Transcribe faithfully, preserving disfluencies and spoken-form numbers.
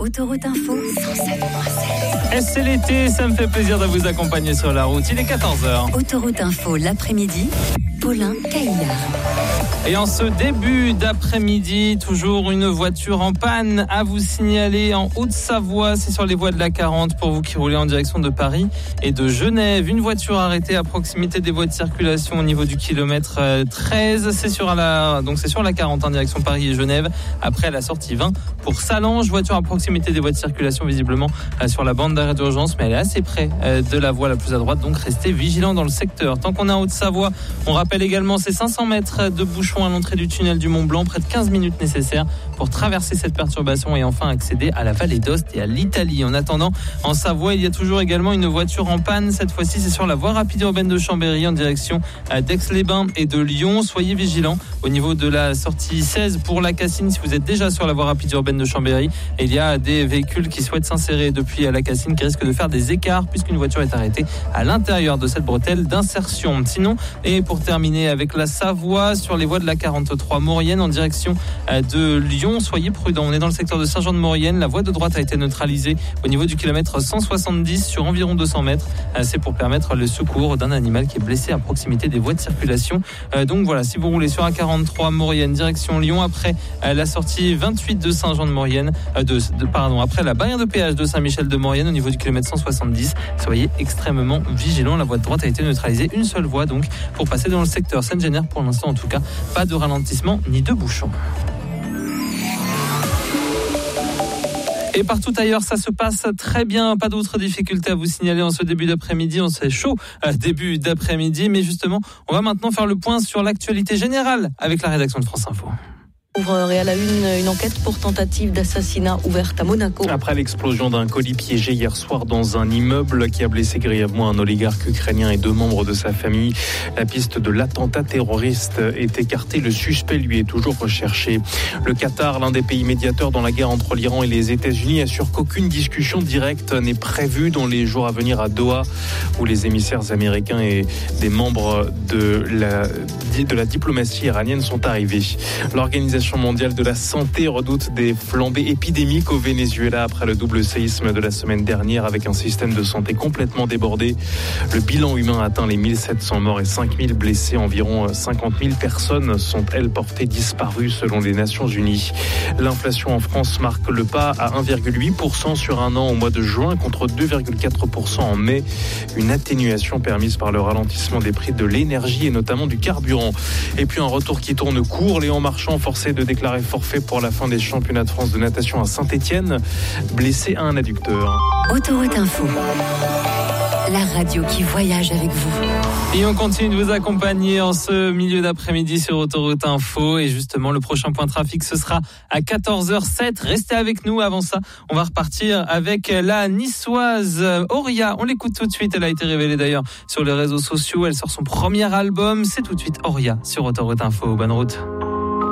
Autoroute Info, cent sept virgule sept. C'est l'été, ça me fait plaisir de vous accompagner sur la route. Il est quatorze heures. Autoroute Info, l'après-midi, Paulin Caillard. Et en ce début d'après-midi, toujours une voiture en panne à vous signaler en Haute-Savoie. C'est sur les voies de la quarante pour vous qui roulez en direction de Paris et de Genève. Une voiture arrêtée à proximité des voies de circulation au niveau du kilomètre treize. C'est sur la, donc c'est sur la quarante en direction Paris et Genève. Après la sortie vingt pour Salange. Voiture à proximité des voies de circulation visiblement sur la bande d'arrêt d'urgence, mais elle est assez près de la voie la plus à droite. Donc restez vigilants dans le secteur. Tant qu'on est en Haute-Savoie, on rappelle également ces cinq cents mètres de bouchon à l'entrée du tunnel du Mont Blanc, près de quinze minutes nécessaires pour traverser cette perturbation et enfin accéder à la vallée d'Ost et à l'Italie. En attendant, en Savoie, il y a toujours également une voiture en panne. Cette fois-ci, c'est sur la voie rapide urbaine de Chambéry en direction d'Aix-les-Bains et de Lyon. Soyez vigilants au niveau de la sortie seize pour la Cassine. Si vous êtes déjà sur la voie rapide urbaine de Chambéry, il y a des véhicules qui souhaitent s'insérer depuis la Cassine qui risquent de faire des écarts puisqu'une voiture est arrêtée à l'intérieur de cette bretelle d'insertion. Sinon, et pour terminer avec la Savoie, sur les voies de la quarante-trois Maurienne en direction de Lyon, soyez prudents. On est dans le secteur de Saint-Jean-de-Maurienne. La voie de droite a été neutralisée au niveau du kilomètre cent soixante-dix sur environ deux cents mètres. C'est pour permettre le secours d'un animal qui est blessé à proximité des voies de circulation. Donc voilà, si vous roulez sur A quarante-trois Maurienne direction Lyon, après la sortie vingt-huit de Saint-Jean-de-Maurienne, de, de, pardon, après la barrière de péage de Saint-Michel-de-Maurienne au niveau du kilomètre cent soixante-dix, soyez extrêmement vigilants. La voie de droite a été neutralisée, une seule voie donc pour passer dans le secteur Sainte-Génère. Pour l'instant en tout cas, pas de ralentissement ni de bouchons. Et partout ailleurs, ça se passe très bien. Pas d'autres difficultés à vous signaler en ce début d'après-midi. On s'est chaud euh, début d'après-midi. Mais justement, on va maintenant faire le point sur l'actualité générale avec la rédaction de France Info. Et à la une, une enquête pour tentative d'assassinat ouverte à Monaco. Après l'explosion d'un colis piégé hier soir dans un immeuble qui a blessé grièvement un oligarque ukrainien et deux membres de sa famille, la piste de l'attentat terroriste est écartée. Le suspect, lui, est toujours recherché. Le Qatar, l'un des pays médiateurs dans la guerre entre l'Iran et les États-Unis, assure qu'aucune discussion directe n'est prévue dans les jours à venir à Doha, où les émissaires américains et des membres de la, de la diplomatie iranienne sont arrivés. L'organisation mondiale de la santé redoute des flambées épidémiques au Venezuela après le double séisme de la semaine dernière avec un système de santé complètement débordé. Le bilan humain atteint les mille sept cents morts et cinq mille blessés. Environ cinquante mille personnes sont, elles, portées disparues selon les Nations Unies. L'inflation en France marque le pas à un virgule huit pour cent sur un an au mois de juin contre deux virgule quatre pour cent en mai. Une atténuation permise par le ralentissement des prix de l'énergie et notamment du carburant. Et puis un retour qui tourne court. Léon Marchand forcé de déclarer forfait pour la fin des championnats de France de natation à Saint-Étienne, blessé à un adducteur. Autoroute Info, la radio qui voyage avec vous. Et on continue de vous accompagner en ce milieu d'après-midi sur Autoroute Info. Et justement, le prochain point trafic, ce sera à quatorze heures sept. Restez avec nous. Avant ça, on va repartir avec la niçoise Auria. On l'écoute tout de suite. Elle a été révélée d'ailleurs sur les réseaux sociaux. Elle sort son premier album. C'est tout de suite Auria sur Autoroute Info. Bonne route.